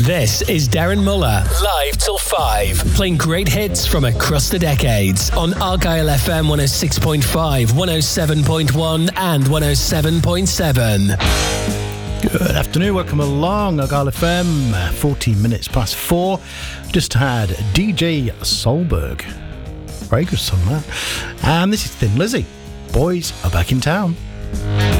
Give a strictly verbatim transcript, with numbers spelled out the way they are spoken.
This is Darren Muller, live till five, playing great hits from across the decades on Argyle F M one oh six point five, one oh seven point one and one oh seven point seven. Good afternoon, welcome along Argyle F M, fourteen minutes past four. Just had D J Solberg. Very good song that. And this is Thin Lizzy. Boys are back in town.